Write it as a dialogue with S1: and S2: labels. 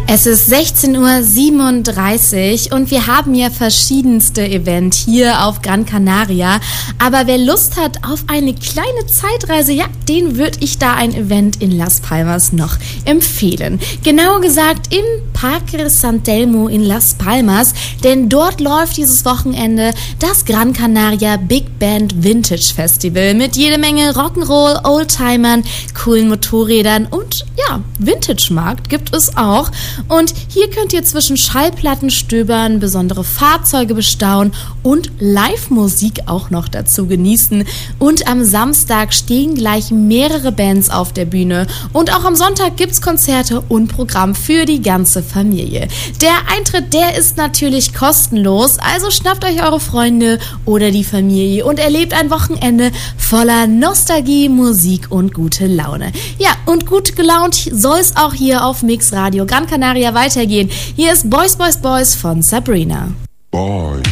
S1: Es ist 16:37 Uhr und wir haben ja verschiedenste Events hier auf Gran Canaria. Aber wer Lust hat auf eine kleine Zeitreise, ja, den würde ich da ein Event in Las Palmas noch empfehlen. Genauer gesagt im Parque San Telmo in Las Palmas, denn dort läuft dieses Wochenende das Gran Canaria Big Band Vintage Festival mit jede Menge Rock'n'Roll, Oldtimern, coolen Motorrädern und ja, Vintage-Markt gibt es auch. Und hier könnt ihr zwischen Schallplatten stöbern, besondere Fahrzeuge bestaunen und Live-Musik auch noch dazu genießen. Und am Samstag stehen gleich mehrere Bands auf der Bühne. Und auch am Sonntag gibt's Konzerte und Programm für die ganze Familie. Der Eintritt, der ist natürlich kostenlos, also schnappt euch eure Freunde oder die Familie und erlebt ein Wochenende voller Nostalgie, Musik und gute Laune. Ja, und gut gelaunt soll es auch hier auf Mix Radio Gran Canaria weitergehen. Hier ist Boys, Boys, Boys von Sabrina.
S2: Boy.